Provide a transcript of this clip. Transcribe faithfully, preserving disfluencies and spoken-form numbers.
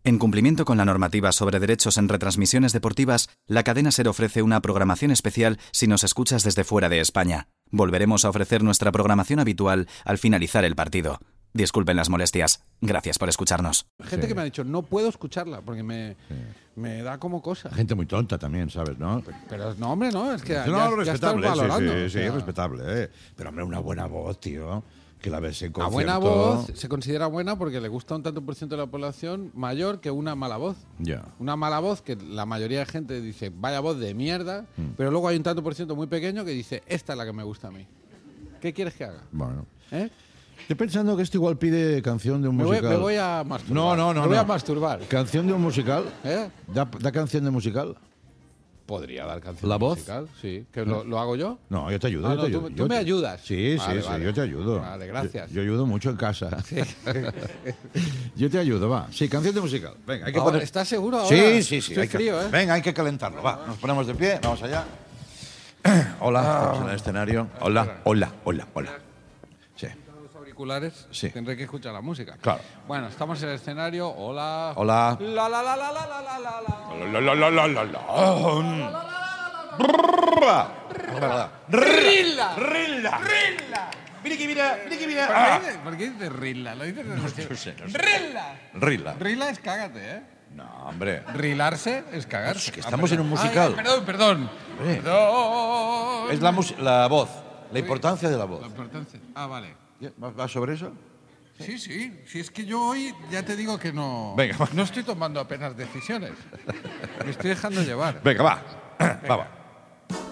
En cumplimiento con la normativa sobre derechos en retransmisiones deportivas, la cadena SER ofrece una programación especial si nos escuchas desde fuera de España. Volveremos a ofrecer nuestra programación habitual al finalizar el partido. Disculpen las molestias. Gracias por escucharnos. Gente Sí. que me ha dicho, no puedo escucharla porque me, Sí. me da como cosa. Gente muy tonta también, ¿sabes? ¿No? Pero no, hombre, no, es que no, ya, ya estás respetable, sí, valorando. sí, sí, o sea, respetable, ¿eh? Pero, hombre, una buena voz, tío. Que la ves en La concierto. buena voz se considera buena porque le gusta un tanto por ciento de la población mayor que una mala voz. Ya. Una mala voz que la mayoría de gente dice, vaya voz de mierda, Mm. pero luego hay un tanto por ciento muy pequeño que dice, esta es la que me gusta a mí. ¿Qué quieres que haga? Bueno. ¿Eh? Estoy pensando que esto igual pide canción de un Me voy, musical. me voy a masturbar. No, no, no. Me voy no. a masturbar. ¿Canción de un musical? ¿Eh? ¿Da, da canción de musical? Podría dar canción ¿La voz? musical, sí. ¿Que lo, lo hago yo? No, yo te ayudo. Ah, yo no, te tú- ayudo. tú Yo me te- ayudas. Sí, Vale, sí, vale. sí, yo te ayudo. Vale, gracias. Yo, yo ayudo mucho en casa. Yo te ayudo, va. Sí, canción de musical. Venga, hay que Ahora, poner... ¿estás seguro ahora? Sí, sí, sí. Estoy hay que- frío, ¿eh? Venga, hay que calentarlo, va. Nos ponemos de pie, vamos allá. Hola, estamos en el escenario. Hola, hola, hola, hola. Sí. Los auriculares, Sí. tendré que escuchar la música. Claro. Bueno, estamos en el escenario. Hola. Hola. La la la la la la la la la. La, la, la, la, la, la. Brrrra. ¡Rilla! Rilla. ¡Rilla! Mira que mira, mira que mira. ¿Por Ah. qué, dices- ¿Por qué dices Rilla? Lo dices en No serio. sé, no sé. ¡Rilla! Rila. Rilla es cágate, ¿eh? No, hombre. Rilarse es cagarse. Es que estamos Ah, en un perdón. musical. Ay, perdón, perdón. Hombre. Perdón. Es la, mus- la voz, la importancia de la voz. La importancia. Ah, vale. ¿Va va sobre eso? Sí, sí. Si es que yo hoy ya te digo que no. Venga, va. No estoy tomando apenas decisiones. Me estoy dejando llevar. Venga, va. Va, va.